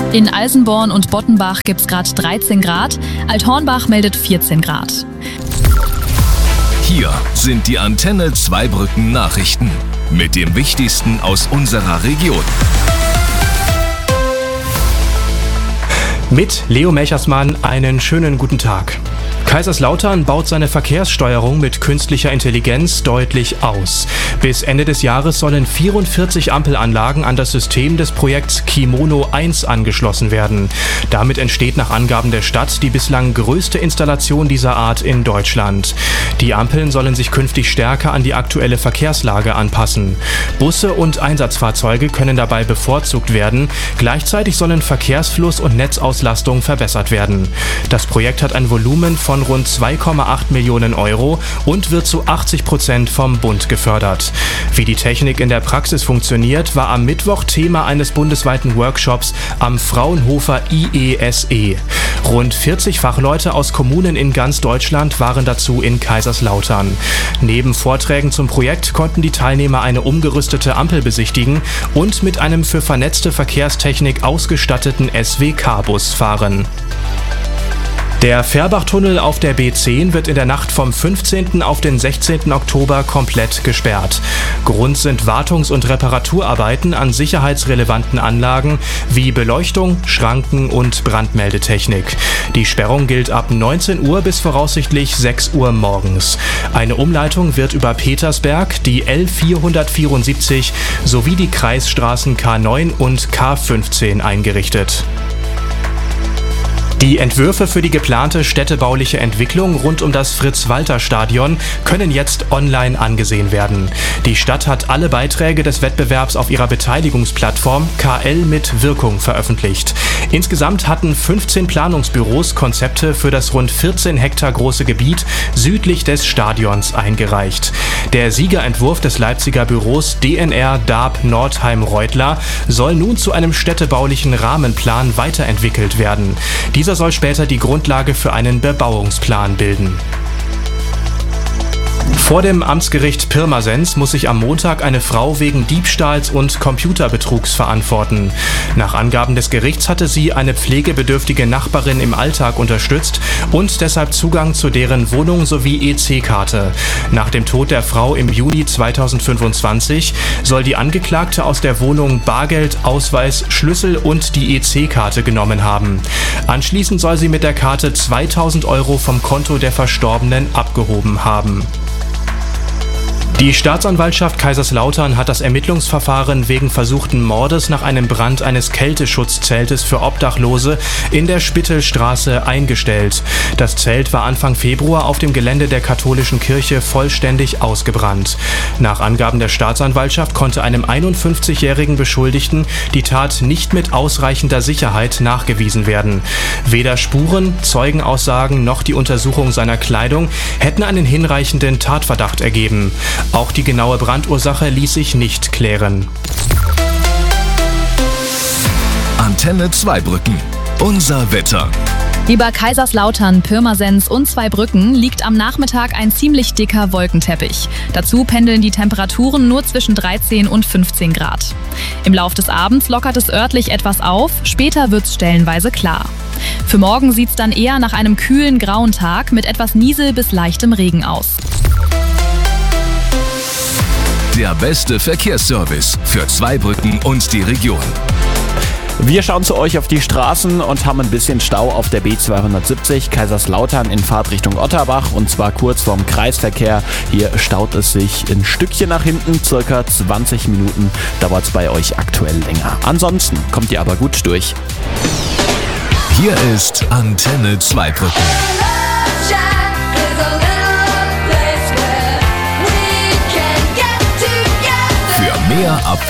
In Alsenborn und Bottenbach gibt es gerade 13 Grad, Althornbach meldet 14 Grad. Hier sind die Antenne Zweibrücken Nachrichten mit dem Wichtigsten aus unserer Region. Mit Leo Melchersmann einen schönen guten Tag. Kaiserslautern baut seine Verkehrssteuerung mit künstlicher Intelligenz deutlich aus. Bis Ende des Jahres sollen 44 Ampelanlagen an das System des Projekts Kimono 1 angeschlossen werden. Damit entsteht nach Angaben der Stadt die bislang größte Installation dieser Art in Deutschland. Die Ampeln sollen sich künftig stärker an die aktuelle Verkehrslage anpassen. Busse und Einsatzfahrzeuge können dabei bevorzugt werden. Gleichzeitig sollen Verkehrsfluss und Netzauslastung verbessert werden. Das Projekt hat ein Volumen von rund 2,8 Millionen Euro und wird zu 80% vom Bund gefördert. Wie die Technik in der Praxis funktioniert, war am Mittwoch Thema eines bundesweiten Workshops am Fraunhofer IESE. Rund 40 Fachleute aus Kommunen in ganz Deutschland waren dazu in Kaiserslautern. Neben Vorträgen zum Projekt konnten die Teilnehmer eine umgerüstete Ampel besichtigen und mit einem für vernetzte Verkehrstechnik ausgestatteten SWK-Bus fahren. Der Fährbachtunnel auf der B10 wird in der Nacht vom 15. auf den 16. Oktober komplett gesperrt. Grund sind Wartungs- und Reparaturarbeiten an sicherheitsrelevanten Anlagen wie Beleuchtung, Schranken und Brandmeldetechnik. Die Sperrung gilt ab 19 Uhr bis voraussichtlich 6 Uhr morgens. Eine Umleitung wird über Petersberg, die L474 sowie die Kreisstraßen K9 und K15 eingerichtet. Die Entwürfe für die geplante städtebauliche Entwicklung rund um das Fritz-Walter-Stadion können jetzt online angesehen werden. Die Stadt hat alle Beiträge des Wettbewerbs auf ihrer Beteiligungsplattform KL mit Wirkung veröffentlicht. Insgesamt hatten 15 Planungsbüros Konzepte für das rund 14 Hektar große Gebiet südlich des Stadions eingereicht. Der Siegerentwurf des Leipziger Büros DNR Daab Nordheim-Reutler soll nun zu einem städtebaulichen Rahmenplan weiterentwickelt werden. Dieser soll später die Grundlage für einen Bebauungsplan bilden. Vor dem Amtsgericht Pirmasens muss sich am Montag eine Frau wegen Diebstahls und Computerbetrugs verantworten. Nach Angaben des Gerichts hatte sie eine pflegebedürftige Nachbarin im Alltag unterstützt und deshalb Zugang zu deren Wohnung sowie EC-Karte. Nach dem Tod der Frau im Juli 2025 soll die Angeklagte aus der Wohnung Bargeld, Ausweis, Schlüssel und die EC-Karte genommen haben. Anschließend soll sie mit der Karte 2.000 Euro vom Konto der Verstorbenen abgehoben haben. Die Staatsanwaltschaft Kaiserslautern hat das Ermittlungsverfahren wegen versuchten Mordes nach einem Brand eines Kälteschutzzeltes für Obdachlose in der Spittelstraße eingestellt. Das Zelt war Anfang Februar auf dem Gelände der katholischen Kirche vollständig ausgebrannt. Nach Angaben der Staatsanwaltschaft konnte einem 51-jährigen Beschuldigten die Tat nicht mit ausreichender Sicherheit nachgewiesen werden. Weder Spuren, Zeugenaussagen noch die Untersuchung seiner Kleidung hätten einen hinreichenden Tatverdacht ergeben. Auch die genaue Brandursache ließ sich nicht klären. Antenne Zweibrücken. Unser Wetter. Über Kaiserslautern, Pirmasens und Zweibrücken liegt am Nachmittag ein ziemlich dicker Wolkenteppich. Dazu pendeln die Temperaturen nur zwischen 13 und 15 Grad. Im Lauf des Abends lockert es örtlich etwas auf, später wird's stellenweise klar. Für morgen sieht's dann eher nach einem kühlen, grauen Tag mit etwas Niesel bis leichtem Regen aus. Der beste Verkehrsservice für Zweibrücken und die Region. Wir schauen zu euch auf die Straßen und haben ein bisschen Stau auf der B270 Kaiserslautern in Fahrtrichtung Otterbach und zwar kurz vorm Kreisverkehr. Hier staut es sich ein Stückchen nach hinten, circa 20 Minuten dauert es bei euch aktuell länger. Ansonsten kommt ihr aber gut durch. Hier ist Antenne Zweibrücken. Für mehr